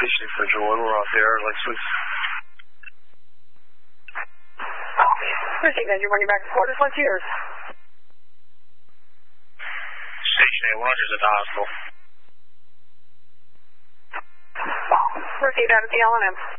Station Central 1, we're off the air, Lexus. Received, you're running back to Florida, Frontiers. Station 8, Rogers at the hospital. Received out at the L&M.